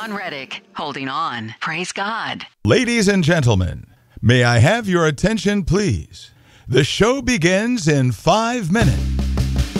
John Reddick, holding on. Praise God. Ladies and gentlemen, may I have your attention, please? The show begins in 5 minutes.